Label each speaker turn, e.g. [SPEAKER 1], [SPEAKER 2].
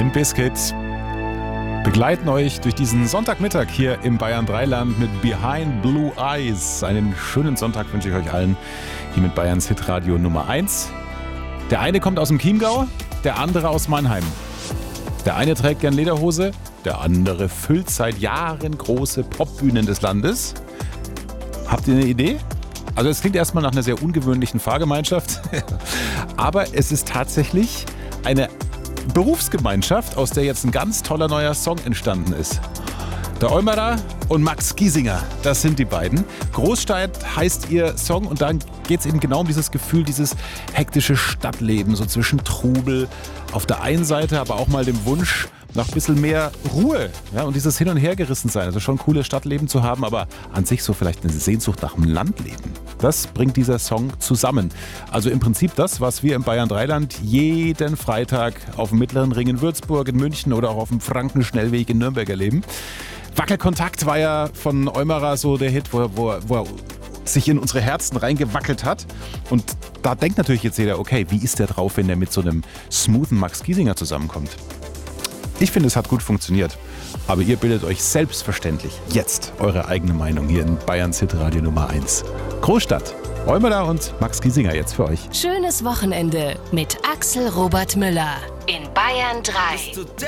[SPEAKER 1] Limp Bizkit begleiten euch durch diesen Sonntagmittag hier im Bayern 3-Land mit Behind Blue Eyes. Einen schönen Sonntag wünsche ich euch allen hier mit Bayerns Hitradio Nummer 1. Der eine kommt aus dem Chiemgau, der andere aus Mannheim. Der eine trägt gern Lederhose, der andere füllt seit Jahren große Popbühnen des Landes. Habt ihr eine Idee? Also es klingt erstmal nach einer sehr ungewöhnlichen Fahrgemeinschaft, aber es ist tatsächlich eine Berufsgemeinschaft, aus der jetzt ein ganz toller neuer Song entstanden ist. Der Eumerer und Max Giesinger, das sind die beiden. Großstadt heißt ihr Song und dann geht es eben genau um dieses Gefühl, dieses hektische Stadtleben, so zwischen Trubel auf der einen Seite, aber auch mal dem Wunsch nach ein bisschen mehr Ruhe, ja, und dieses Hin- und Hergerissen-Sein. Also schon ein cooles Stadtleben zu haben, aber an sich so vielleicht eine Sehnsucht nach dem Landleben. Das bringt dieser Song zusammen. Also im Prinzip das, was wir im Bayern 3-Land jeden Freitag auf dem Mittleren Ring in Würzburg, in München oder auch auf dem Frankenschnellweg in Nürnberg erleben. Wackelkontakt war ja von Eumerer so der Hit, wo er sich in unsere Herzen reingewackelt hat. Und da denkt natürlich jetzt jeder, okay, wie ist der drauf, wenn der mit so einem smoothen Max Giesinger zusammenkommt? Ich finde, es hat gut funktioniert. Aber ihr bildet euch selbstverständlich jetzt eure eigene Meinung hier in Bayerns Hitradio Nummer 1. Großstadt, Eumerer und Max Giesinger jetzt für euch.
[SPEAKER 2] Schönes Wochenende mit Axel Robert Müller in Bayern 3.